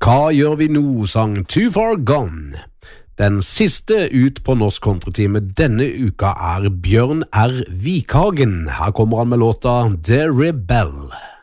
Hva gjør vi nå, sang Too Far Gone. Den siste ut på norsk countrytime denne uka Bjørn R. Vikhagen. Her kommer han med låta The Rebel.